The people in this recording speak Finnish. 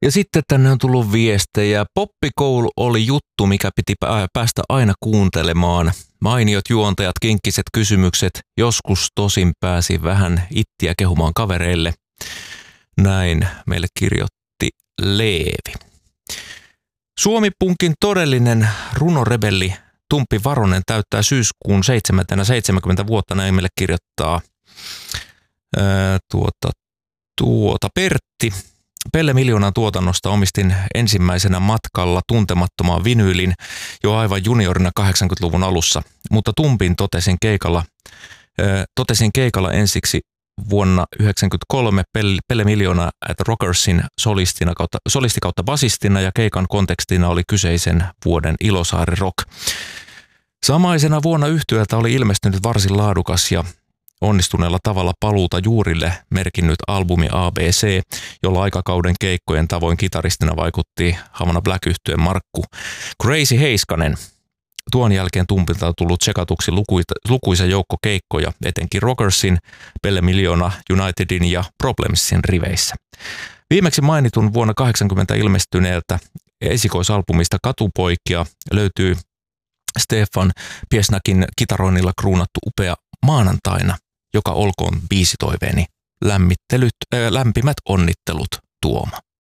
Ja sitten tänne on tullut viestejä. Poppikoulu oli juttu, mikä piti päästä aina kuuntelemaan. Mainiot juontajat, kinkkiset kysymykset. Joskus tosin pääsi vähän ittiä kehumaan kavereille. Näin meille kirjoitti Leevi. Suomi-punkin todellinen runorebelli Tumppi Varonen täyttää syyskuun 70 vuotta, näin meille kirjoittaa Pertti. Pelle Miljoonan tuotannosta omistin ensimmäisenä matkalla tuntemattomaan vinyylin jo aivan juniorina 80-luvun alussa, mutta Tumpin totesin keikalla ensiksi vuonna 1993 Pelle Miljoona at Rockersin solisti kautta basistina ja keikan kontekstina oli kyseisen vuoden Ilosaari Rock. Samaisena vuonna yhtyöltä oli ilmestynyt varsin laadukas ja onnistuneella tavalla paluuta juurille merkinnyt albumi ABC, jolla aikakauden keikkojen tavoin kitaristina vaikutti Havana Black-yhtyeen Markku Crazy Heiskanen. Tuon jälkeen Tumpilta on tullut tsekatuksi lukuisa joukko keikkoja, etenkin Rockersin, Pelle Miljoona, Unitedin ja Problemsin riveissä. Viimeksi mainitun vuonna 80 ilmestyneeltä esikoisalbumista Katupoikia löytyy Stefan Piesnakin kitaroinnilla kruunattu upea Maanantaina, joka olkoon biisitoiveeni. Lämpimät onnittelut, Tuomo.